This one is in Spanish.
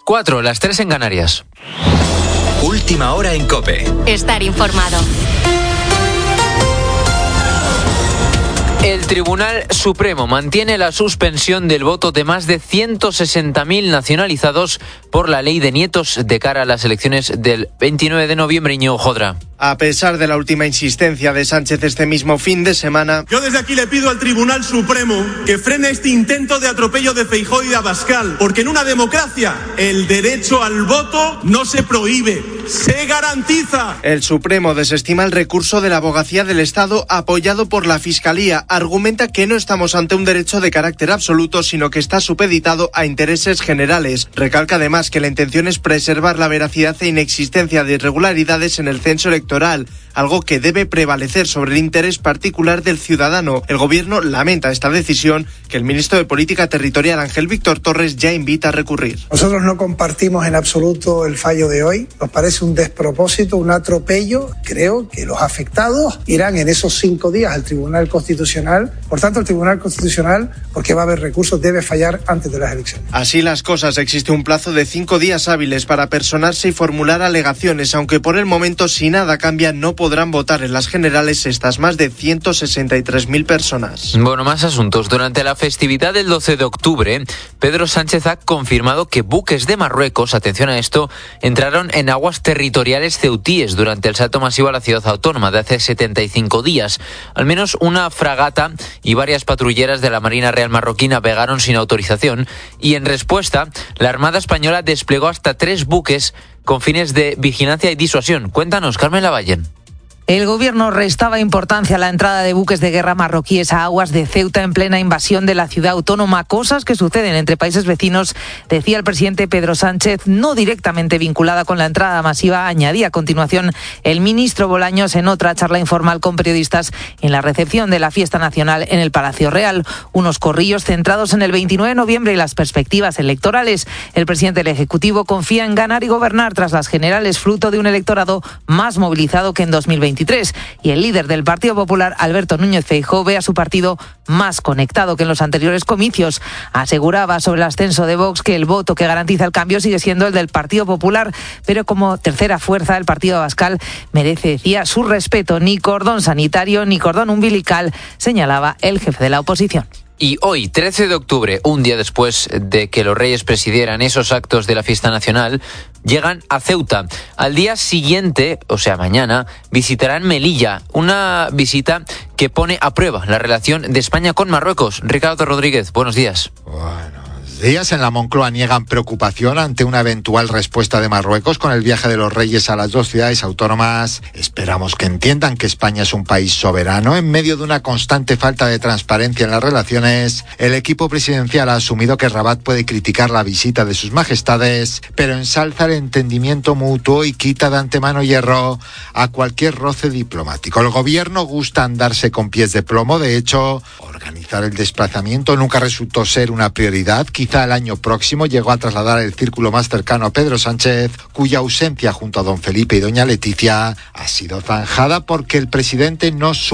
4, las 3 en Canarias. Última hora en COPE. Estar informado. El Tribunal Supremo mantiene la suspensión del voto de más de 160.000 nacionalizados por la ley de nietos de cara a las elecciones del 29 de noviembre. Íñigo Jodra. A pesar de la última insistencia de Sánchez este mismo fin de semana, yo desde aquí le pido al Tribunal Supremo que frene este intento de atropello de Feijóo y de Abascal, porque en una democracia el derecho al voto no se prohíbe, se garantiza. El Supremo desestima el recurso de la Abogacía del Estado apoyado por la Fiscalía. Argumenta que no estamos ante un derecho de carácter absoluto, sino que está supeditado a intereses generales. Recalca además que la intención es preservar la veracidad e inexistencia de irregularidades en el censo electoral, algo que debe prevalecer sobre el interés particular del ciudadano. El Gobierno lamenta esta decisión, que el ministro de Política Territorial, Ángel Víctor Torres, ya invita a recurrir. Nosotros no compartimos en absoluto el fallo de hoy. Nos parece un despropósito, un atropello. Creo que los afectados irán en esos 5 días al Tribunal Constitucional. Por tanto, el Tribunal Constitucional, porque va a haber recursos, debe fallar antes de las elecciones. Así las cosas, existe un plazo de 5 días hábiles para personarse y formular alegaciones, aunque por el momento, si nada cambia, no podrán votar en las generales estas más de 163.000 personas. Bueno, más asuntos. Durante la festividad del 12 de octubre, Pedro Sánchez ha confirmado que buques de Marruecos, atención a esto, entraron en aguas territoriales ceutíes durante el salto masivo a la ciudad autónoma de hace 75 días. Al menos una fragata y varias patrulleras de la Marina Real Marroquí navegaron sin autorización y en respuesta, la Armada Española desplegó hasta 3 buques con fines de vigilancia y disuasión. Cuéntanos, Carmen Lavallén. El Gobierno restaba importancia a la entrada de buques de guerra marroquíes a aguas de Ceuta en plena invasión de la ciudad autónoma, cosas que suceden entre países vecinos, decía el presidente Pedro Sánchez, no directamente vinculada con la entrada masiva, añadía a continuación el ministro Bolaños en otra charla informal con periodistas en la recepción de la fiesta nacional en el Palacio Real. Unos corrillos centrados en el 29 de noviembre y las perspectivas electorales. El presidente del Ejecutivo confía en ganar y gobernar tras las generales, fruto de un electorado más movilizado que en 2023. Y el líder del Partido Popular, Alberto Núñez Feijóo, ve a su partido más conectado que en los anteriores comicios. Aseguraba sobre el ascenso de Vox que el voto que garantiza el cambio sigue siendo el del Partido Popular, pero como tercera fuerza el Partido Abascal merece, decía, su respeto. Ni cordón sanitario ni cordón umbilical, señalaba el jefe de la oposición. Y hoy, 13 de octubre, un día después de que los Reyes presidieran esos actos de la fiesta nacional, llegan a Ceuta. Al día siguiente, o sea mañana, visitarán Melilla, una visita que pone a prueba la relación de España con Marruecos. Ricardo Rodríguez, buenos días. Días en la Moncloa niegan preocupación ante una eventual respuesta de Marruecos con el viaje de los Reyes a las 2 ciudades autónomas. Esperamos que entiendan que España es un país soberano. En medio de una constante falta de transparencia en las relaciones, el equipo presidencial ha asumido que Rabat puede criticar la visita de sus majestades, pero ensalza el entendimiento mutuo y quita de antemano hierro a cualquier roce diplomático. El gobierno gusta andarse con pies de plomo. De hecho, organizar el desplazamiento nunca resultó ser una prioridad. Quizá el año próximo llegó a trasladar el círculo más cercano a Pedro Sánchez, cuya ausencia junto a don Felipe y doña Leticia ha sido zanjada porque el presidente no